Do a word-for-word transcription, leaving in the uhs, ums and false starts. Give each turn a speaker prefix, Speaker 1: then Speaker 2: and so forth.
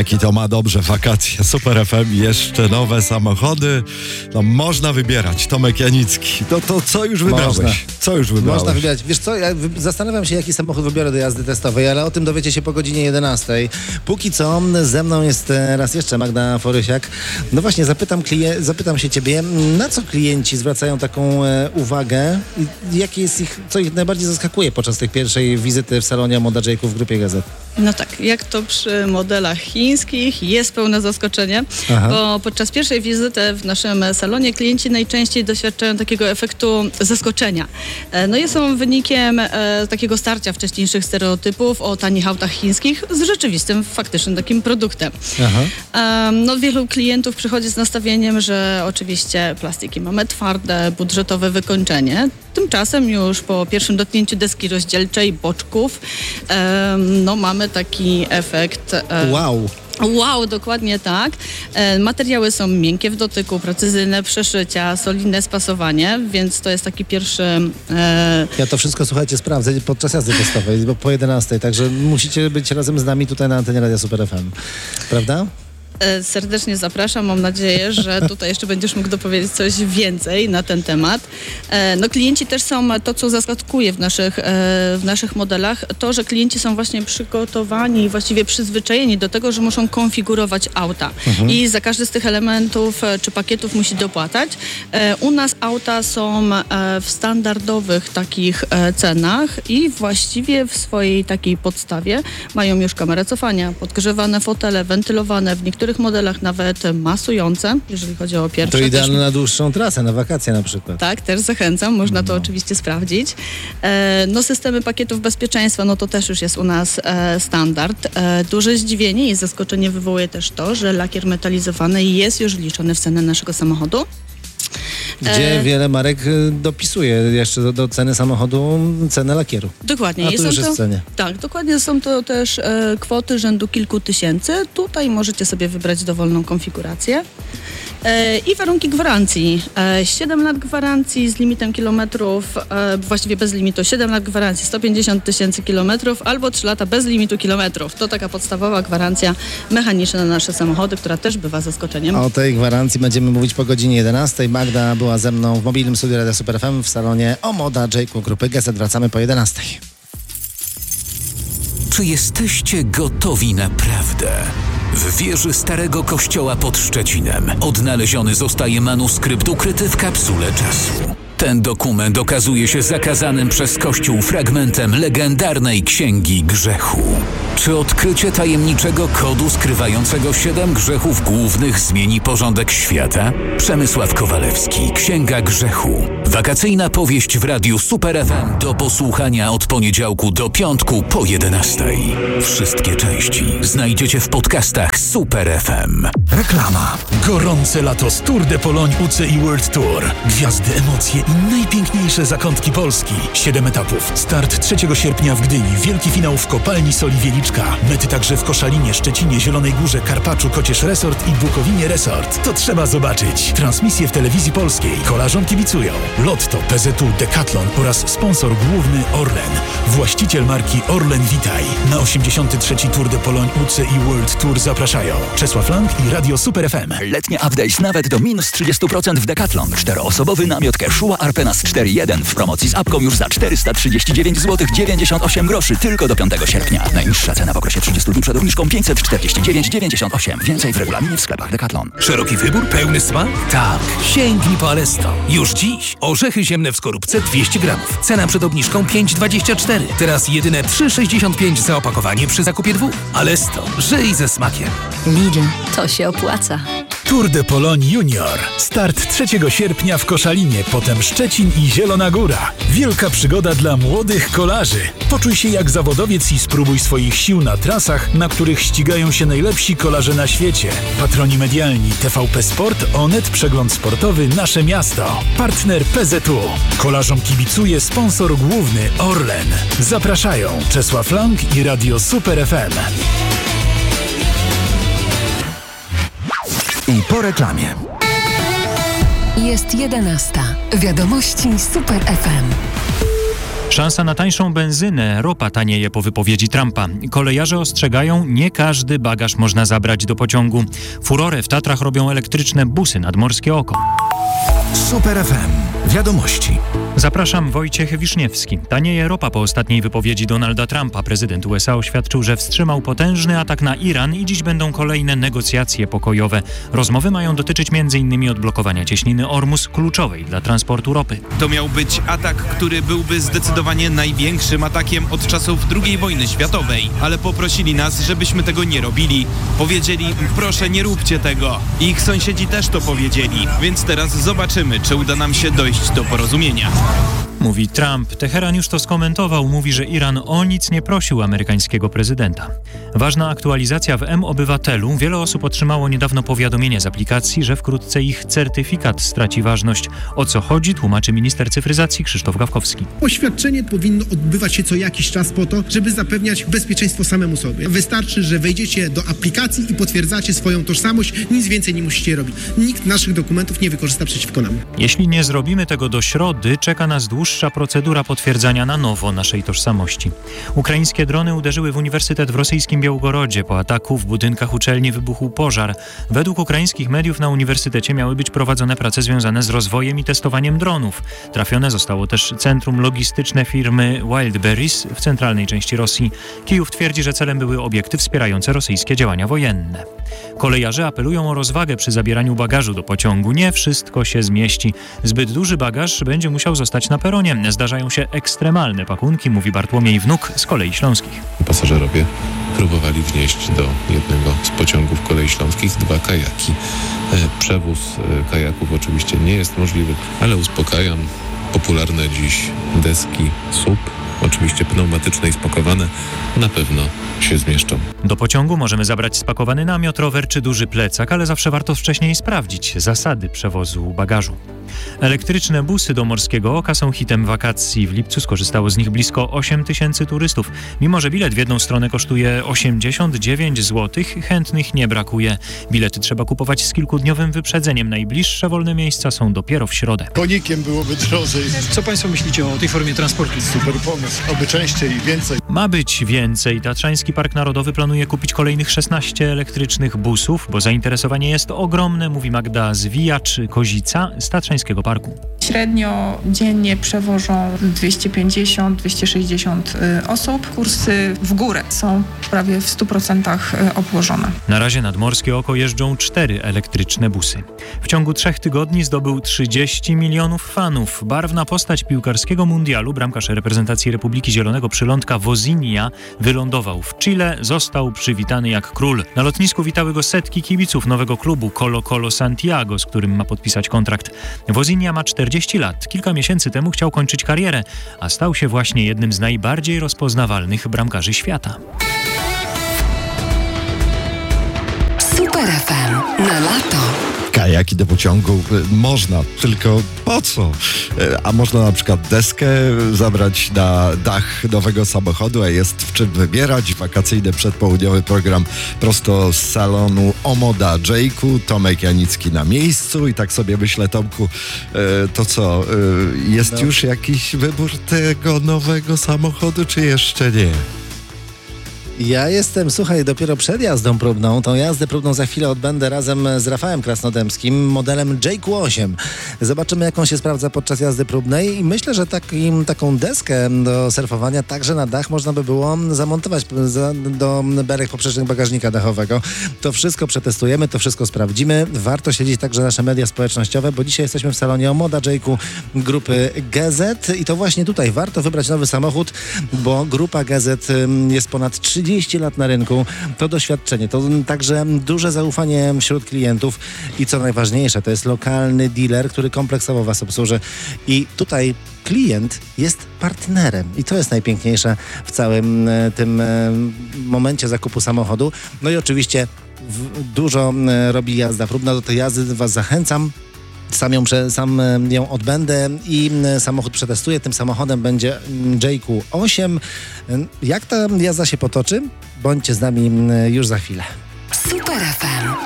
Speaker 1: Jaki to ma dobrze wakacje. Super F M, jeszcze nowe samochody. No można wybierać. Tomek Janicki. No to co już wybrałeś?
Speaker 2: Można.
Speaker 1: Co już wybrałeś?
Speaker 2: Można wybierać. Wiesz co, ja wy- zastanawiam się, jaki samochód wybiorę do jazdy testowej, ale o tym dowiecie się po godzinie jedenastej. Póki co ze mną jest e, raz jeszcze Magda Forysiak. No właśnie, zapytam, klien- zapytam się ciebie, na co klienci zwracają taką e, uwagę i jakie jest ich, co ich najbardziej zaskakuje podczas tej pierwszej wizyty w salonie Moda J w Grupie Gazet?
Speaker 3: No tak, jak to przy modelach chińskich, jest pełne zaskoczenie,
Speaker 2: Aha.
Speaker 3: bo podczas pierwszej wizyty w naszym salonie klienci najczęściej doświadczają takiego efektu zaskoczenia. E, No jest on wynikiem e, takiego starcia wcześniejszych stereotypów o tanich autach chińskich z rzeczywistym, faktycznym takim produktem.
Speaker 2: Aha.
Speaker 3: E, No wielu klientów przychodzi z nastawieniem, że oczywiście plastiki mamy twarde, budżetowe wykończenie. Tymczasem już po pierwszym dotknięciu deski rozdzielczej, boczków, e, no mamy taki efekt... e,
Speaker 2: Wow.
Speaker 3: Wow, dokładnie tak. E, materiały są miękkie w dotyku, precyzyjne przeszycia, solidne spasowanie, więc to jest taki pierwszy... E,
Speaker 2: Ja to wszystko, słuchajcie, sprawdzę podczas jazdy testowej, bo po jedenastej, także musicie być razem z nami tutaj na antenie Radia Super F M. Prawda?
Speaker 3: e, serdecznie zapraszam. Mam nadzieję, że tutaj jeszcze będziesz mógł dopowiedzieć coś więcej na ten temat. E, no klienci też są, to co zaskakuje w naszych, e, w naszych modelach, to, że klienci są właśnie przygotowani, właściwie przyzwyczajeni do tego, że muszą konfigurować auta. I za każdy z tych elementów e, czy pakietów musi dopłacać. E, u nas auta są e, w standardowych takich e, cenach i właściwie w swojej takiej podstawie mają już kamerę cofania, podgrzewane fotele, wentylowane, w niektórych modelach nawet masujące, jeżeli chodzi o pierwsze.
Speaker 2: To
Speaker 3: też-
Speaker 2: idealne na dłuższą trasę, na wakacje na przykład.
Speaker 3: tak, też zachęcam, można to
Speaker 2: No.
Speaker 3: oczywiście sprawdzić. E, no systemy pakietów bezpieczeństwa, no to też już jest u nas e, standard. E, duże zdziwienie i zaskoczenie wywołuje też to, że lakier metalizowany jest już liczony w cenę naszego samochodu.
Speaker 2: Gdzie
Speaker 3: E,
Speaker 2: wiele marek y, dopisuje jeszcze do, do ceny samochodu cenę lakieru.
Speaker 3: Dokładnie.
Speaker 2: A tu
Speaker 3: Są
Speaker 2: już jest
Speaker 3: to,
Speaker 2: w cenie.
Speaker 3: tak, dokładnie są to też e, kwoty rzędu kilku tysięcy. Tutaj możecie sobie wybrać dowolną konfigurację. E, I warunki gwarancji. E, siedem lat gwarancji z limitem kilometrów, e, właściwie bez limitu, siedem lat gwarancji, sto pięćdziesiąt tysięcy kilometrów albo trzy lata bez limitu kilometrów. To taka podstawowa gwarancja mechaniczna na nasze samochody, która też bywa zaskoczeniem.
Speaker 2: O tej gwarancji będziemy mówić po godzinie jedenastej. Magda była ze mną w mobilnym studiu Radia Super F M w salonie o Moda J Grupy Gazet. Wracamy po jedenastej.
Speaker 4: Czy jesteście gotowi naprawdę? W wieży Starego Kościoła pod Szczecinem odnaleziony zostaje manuskrypt ukryty w kapsule czasu. Ten dokument okazuje się zakazanym przez Kościół fragmentem legendarnej Księgi Grzechu. Czy odkrycie tajemniczego kodu skrywającego siedem grzechów głównych zmieni porządek świata? Przemysław Kowalewski, Księga Grzechu. Wakacyjna powieść w radiu Super F M do posłuchania od poniedziałku do piątku po jedenastej. Wszystkie części znajdziecie w podcastach Super F M.
Speaker 5: Reklama. Gorące lato z Tour de Pologne U C I World Tour. Gwiazdy, emocje i najpiękniejsze zakątki Polski. Siedem etapów. Start trzeciego sierpnia w Gdyni. Wielki finał w Kopalni Soli Wieliczka. Mety także w Koszalinie, Szczecinie, Zielonej Górze, Karpaczu, Kocież Resort i Bukowinie Resort. To trzeba zobaczyć. Transmisje w telewizji polskiej. Kolarzom kibicują Lotto, P Z U, Decathlon oraz sponsor główny Orlen. Właściciel marki Orlen Witaj. Na osiemdziesiąty trzeci Tour de Pologne U C I World Tour zapraszają Czesław Lang i Radio Super F M.
Speaker 6: Letnie update nawet do minus trzydzieści procent w Decathlon. Czteroosobowy namiot Quechua Arpenas cztery jeden w promocji z apką już za czterysta trzydzieści dziewięć złotych dziewięćdziesiąt osiem groszy tylko do piątego sierpnia. Najniższa cena w okresie trzydziestu dni przed obniżką pięćset czterdzieści dziewięć dziewięćdziesiąt osiem. Więcej w regulaminie w sklepach Decathlon.
Speaker 5: Szeroki wybór, pełny smak? Tak. Sięgnij po Alesto. Już dziś. Orzechy ziemne w skorupce dwieście gramów. Cena przed obniżką pięć dwadzieścia cztery. Teraz jedyne trzy sześćdziesiąt pięć za opakowanie przy zakupie dwóch. Alesto. Żyj ze smakiem.
Speaker 7: Lidl, to się opłaca.
Speaker 5: Tour de Pologne Junior. Start trzeciego sierpnia w Koszalinie, potem Szczecin i Zielona Góra. Wielka przygoda dla młodych kolarzy. Poczuj się jak zawodowiec i spróbuj swoich sił na trasach, na których ścigają się najlepsi kolarze na świecie. Patroni medialni T V P Sport, Onet, Przegląd Sportowy, Nasze Miasto. Partner P Z U. Kolarzom kibicuje sponsor główny Orlen. Zapraszają Czesław Lang i Radio Super F M.
Speaker 6: I po reklamie.
Speaker 7: Jest jedenasta. Wiadomości Super F M.
Speaker 8: Szansa na tańszą benzynę, ropa tanieje po wypowiedzi Trumpa. Kolejarze ostrzegają, nie każdy bagaż można zabrać do pociągu. Furorę w Tatrach robią elektryczne busy nadmorskie oko.
Speaker 5: Super F M. Wiadomości.
Speaker 8: Zapraszam, Wojciech Wiszniewski. Tanieje ropa po ostatniej wypowiedzi Donalda Trumpa. Prezydent U S A oświadczył, że wstrzymał potężny atak na Iran i dziś będą kolejne negocjacje pokojowe. Rozmowy mają dotyczyć między innymi odblokowania cieśniny Ormus, kluczowej dla transportu ropy.
Speaker 9: To miał być atak, który byłby zdecydowanie największym atakiem od czasów drugiej wojny światowej. Ale poprosili nas, żebyśmy tego nie robili. Powiedzieli, proszę nie róbcie tego. Ich sąsiedzi też to powiedzieli. Więc teraz zobaczymy, czy uda nam się dojść do porozumienia.
Speaker 8: Mówi Trump. Teheran już to skomentował. Mówi, że Iran o nic nie prosił amerykańskiego prezydenta. Ważna aktualizacja w M-Obywatelu. Wiele osób otrzymało niedawno powiadomienie z aplikacji, że wkrótce ich certyfikat straci ważność. O co chodzi, tłumaczy minister cyfryzacji Krzysztof Gawkowski.
Speaker 10: Oświadczenie powinno odbywać się co jakiś czas po to, żeby zapewniać bezpieczeństwo samemu sobie. Wystarczy, że wejdziecie do aplikacji i potwierdzacie swoją tożsamość. Nic więcej nie musicie robić. Nikt naszych dokumentów nie wykorzysta przeciwko nam.
Speaker 8: Jeśli nie zrobimy tego do środy, czeka nas dłuższa procedura potwierdzania na nowo naszej tożsamości. Ukraińskie drony uderzyły w uniwersytet w rosyjskim Białgorodzie. Po ataku w budynkach uczelni wybuchł pożar. Według ukraińskich mediów na uniwersytecie miały być prowadzone prace związane z rozwojem i testowaniem dronów. Trafione zostało też centrum logistyczne firmy Wildberries w centralnej części Rosji. Kijów twierdzi, że celem były obiekty wspierające rosyjskie działania wojenne. Kolejarze apelują o rozwagę przy zabieraniu bagażu do pociągu. Nie wszystko się zmieści. Zbyt duży bagaż będzie musiał zostać na peronie. Zdarzają się ekstremalne pakunki, mówi Bartłomiej Wnuk z Kolei Śląskich.
Speaker 11: Pasażerowie próbowali wnieść do jednego z pociągów Kolei Śląskich dwa kajaki. Przewóz kajaków oczywiście nie jest możliwy, ale uspokajam. Popularne dziś deski S U P, oczywiście pneumatyczne i spakowane, na pewno się zmieszczą.
Speaker 8: Do pociągu możemy zabrać spakowany namiot, rower czy duży plecak, ale zawsze warto wcześniej sprawdzić zasady przewozu bagażu. Elektryczne busy do Morskiego Oka są hitem wakacji. W lipcu skorzystało z nich blisko osiem tysięcy turystów. Mimo że bilet w jedną stronę kosztuje osiemdziesiąt dziewięć złotych, chętnych nie brakuje. Bilety trzeba kupować z kilkudniowym wyprzedzeniem. Najbliższe wolne miejsca są dopiero w środę.
Speaker 12: Konikiem byłoby drożej.
Speaker 13: Co Państwo myślicie o tej formie transportu?
Speaker 12: Super pomysł, oby częściej i więcej.
Speaker 8: Ma być więcej. Tatrzański Park Narodowy planuje kupić kolejnych szesnaście elektrycznych busów, bo zainteresowanie jest ogromne, mówi Magda Zwijacz-Kozica z Tatrzańskiego Parku.
Speaker 14: Średnio dziennie przewożą dwieście pięćdziesiąt do dwustu sześćdziesięciu osób. Kursy w górę są prawie w stu procentach obłożone.
Speaker 8: Na razie nad Morskie Oko jeżdżą cztery elektryczne busy. W ciągu trzech tygodni zdobył trzydzieści milionów fanów. Barwna postać piłkarskiego mundialu, bramkarz reprezentacji Republiki Zielonego Przylądka Wozinja, wylądował w Chile, został przywitany jak król. Na lotnisku witały go setki kibiców nowego klubu Colo Colo Santiago, z którym ma podpisać kontrakt. Wozinja ma czterdzieści lat. Kilka miesięcy temu chciał kończyć karierę, a stał się właśnie jednym z najbardziej rozpoznawalnych bramkarzy świata.
Speaker 15: Super F M na lato.
Speaker 1: Kajaki do pociągu można, tylko po co? A można na przykład deskę zabrać na dach nowego samochodu, a jest w czym wybierać. Wakacyjny przedpołudniowy program prosto z salonu Omoda Jayku. Tomek Janicki na miejscu i tak sobie myślę, Tomku, to co, jest
Speaker 2: no.
Speaker 1: już jakiś wybór tego nowego samochodu, czy jeszcze nie?
Speaker 2: Ja jestem, słuchaj, dopiero przed jazdą próbną. Tą jazdę próbną za chwilę odbędę razem z Rafałem Krasnodębskim, modelem Jayku osiem. Zobaczymy, jaką się sprawdza podczas jazdy próbnej i myślę, że takim, taką deskę do surfowania także na dach można by było zamontować za, do berek poprzecznych bagażnika dachowego. To wszystko przetestujemy, to wszystko sprawdzimy. Warto śledzić także nasze media społecznościowe, bo dzisiaj jesteśmy w salonie Omoda Jayku grupy G Z i to właśnie tutaj warto wybrać nowy samochód, bo grupa G Z jest ponad trzydzieści lat na rynku, to doświadczenie, to także duże zaufanie wśród klientów i co najważniejsze, to jest lokalny dealer, który kompleksowo was obsłuży i tutaj klient jest partnerem i to jest najpiękniejsze w całym tym momencie zakupu samochodu. No i oczywiście dużo robi jazda próbna, do tej jazdy was zachęcam. Sam ją, sam ją odbędę i samochód przetestuję. Tym samochodem będzie Jayku osiem. Jak ta jazda się potoczy? Bądźcie z nami już za chwilę.
Speaker 15: Super F M.